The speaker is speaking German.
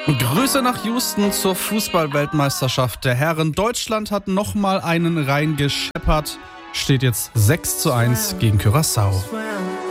Grüße nach Houston zur Fußball-Weltmeisterschaft der Herren. Deutschland hat nochmal einen reingescheppert. Steht jetzt 6:1 gegen Curaçao.